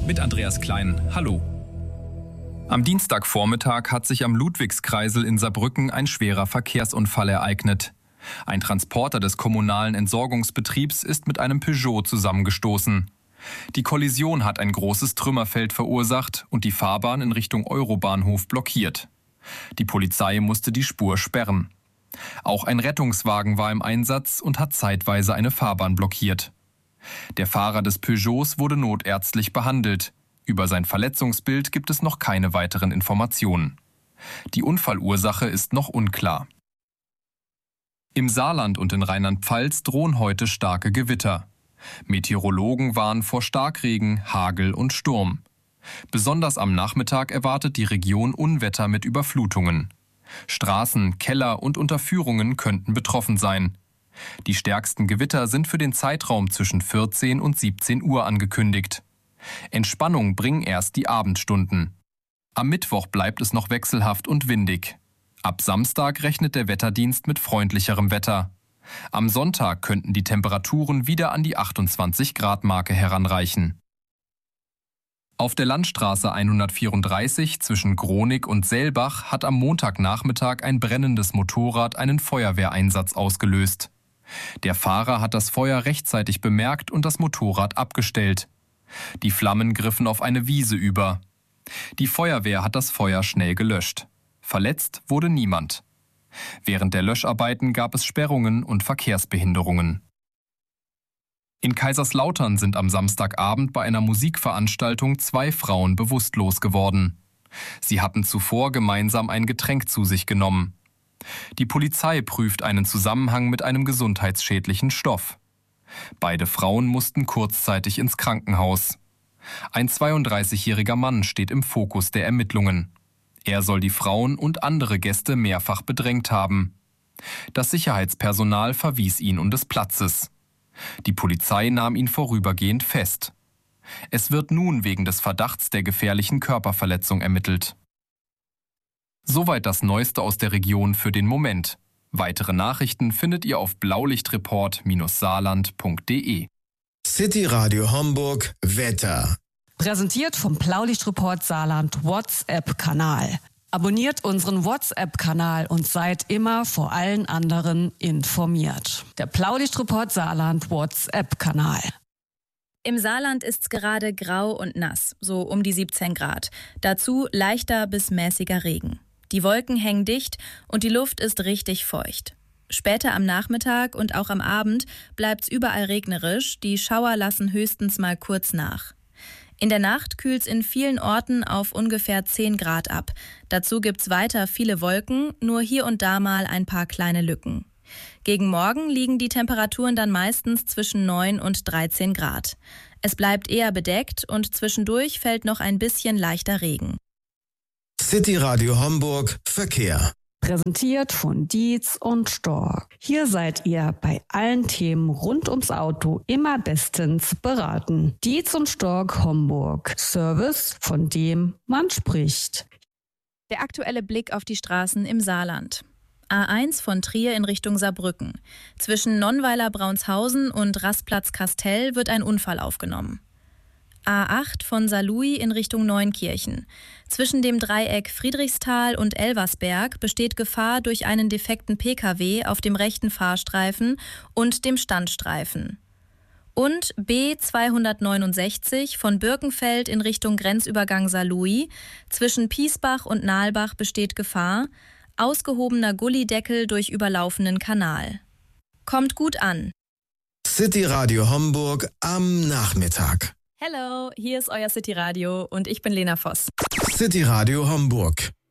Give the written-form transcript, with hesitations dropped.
mit Andreas Klein. Hallo. Am Dienstagvormittag hat sich am Ludwigskreisel in Saarbrücken ein schwerer Verkehrsunfall ereignet. Ein Transporter des kommunalen Entsorgungsbetriebs ist mit einem Peugeot zusammengestoßen. Die Kollision hat ein großes Trümmerfeld verursacht und die Fahrbahn in Richtung Eurobahnhof blockiert. Die Polizei musste die Spur sperren. Auch ein Rettungswagen war im Einsatz und hat zeitweise eine Fahrbahn blockiert. Der Fahrer des Peugeots wurde notärztlich behandelt. Über sein Verletzungsbild gibt es noch keine weiteren Informationen. Die Unfallursache ist noch unklar. Im Saarland und in Rheinland-Pfalz drohen heute starke Gewitter. Meteorologen warnen vor Starkregen, Hagel und Sturm. Besonders am Nachmittag erwartet die Region Unwetter mit Überflutungen. Straßen, Keller und Unterführungen könnten betroffen sein. Die stärksten Gewitter sind für den Zeitraum zwischen 14 und 17 Uhr angekündigt. Entspannung bringen erst die Abendstunden. Am Mittwoch bleibt es noch wechselhaft und windig. Ab Samstag rechnet der Wetterdienst mit freundlicherem Wetter. Am Sonntag könnten die Temperaturen wieder an die 28-Grad-Marke heranreichen. Auf der Landstraße 134 zwischen Gronig und Selbach hat am Montagnachmittag ein brennendes Motorrad einen Feuerwehreinsatz ausgelöst. Der Fahrer hat das Feuer rechtzeitig bemerkt und das Motorrad abgestellt. Die Flammen griffen auf eine Wiese über. Die Feuerwehr hat das Feuer schnell gelöscht. Verletzt wurde niemand. Während der Löscharbeiten gab es Sperrungen und Verkehrsbehinderungen. In Kaiserslautern sind am Samstagabend bei einer Musikveranstaltung 2 Frauen bewusstlos geworden. Sie hatten zuvor gemeinsam ein Getränk zu sich genommen. Die Polizei prüft einen Zusammenhang mit einem gesundheitsschädlichen Stoff. Beide Frauen mussten kurzzeitig ins Krankenhaus. Ein 32-jähriger Mann steht im Fokus der Ermittlungen. Er soll die Frauen und andere Gäste mehrfach bedrängt haben. Das Sicherheitspersonal verwies ihn um des Platzes. Die Polizei nahm ihn vorübergehend fest. Es wird nun wegen des Verdachts der gefährlichen Körperverletzung ermittelt. Soweit das Neueste aus der Region für den Moment. Weitere Nachrichten findet ihr auf blaulichtreport-saarland.de. City Radio Homburg Wetter. Präsentiert vom Blaulichtreport Saarland WhatsApp-Kanal. Abonniert unseren WhatsApp-Kanal und seid immer vor allen anderen informiert. Der Blaulichtreport Saarland WhatsApp-Kanal. Im Saarland ist's gerade grau und nass, so um die 17 Grad. Dazu leichter bis mäßiger Regen. Die Wolken hängen dicht und die Luft ist richtig feucht. Später am Nachmittag und auch am Abend bleibt's überall regnerisch, die Schauer lassen höchstens mal kurz nach. In der Nacht kühlt's in vielen Orten auf ungefähr 10 Grad ab. Dazu gibt's weiter viele Wolken, nur hier und da mal ein paar kleine Lücken. Gegen Morgen liegen die Temperaturen dann meistens zwischen 9 und 13 Grad. Es bleibt eher bedeckt und zwischendurch fällt noch ein bisschen leichter Regen. City Radio Homburg Verkehr. Präsentiert von Dietz und Stork. Hier seid ihr bei allen Themen rund ums Auto immer bestens beraten. Dietz und Stork Homburg. Service, von dem man spricht. Der aktuelle Blick auf die Straßen im Saarland. A1 von Trier in Richtung Saarbrücken. Zwischen Nonnweiler-Braunshausen und Rastplatz-Kastell wird ein Unfall aufgenommen. A8 von Saarlouis in Richtung Neunkirchen. Zwischen dem Dreieck Friedrichsthal und Elversberg besteht Gefahr durch einen defekten Pkw auf dem rechten Fahrstreifen und dem Standstreifen. Und B269 von Birkenfeld in Richtung Grenzübergang Saarlouis. Zwischen Piesbach und Nahlbach besteht Gefahr. Ausgehobener Gullideckel durch überlaufenden Kanal. Kommt gut an. City Radio Homburg am Nachmittag. Hello, hier ist euer City Radio und ich bin Lena Voss. City Radio Homburg.